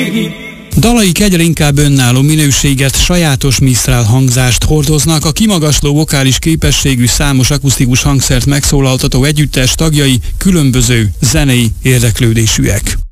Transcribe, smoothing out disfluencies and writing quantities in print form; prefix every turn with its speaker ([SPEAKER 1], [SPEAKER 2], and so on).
[SPEAKER 1] Dalaik egyre inkább önálló minőséget, sajátos Mistral hangzást hordoznak, a kimagasló vokális képességű számos akusztikus hangszert megszólaltató együttes tagjai különböző zenei érdeklődésűek.